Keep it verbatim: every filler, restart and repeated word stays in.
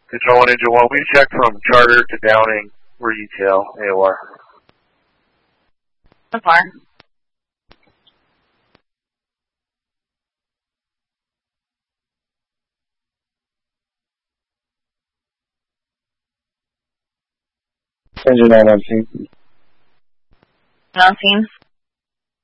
Control one, Engine one, we checked from Charter to Downing. We're U T L, A O R. So far. Engine nine nineteen. Announcing.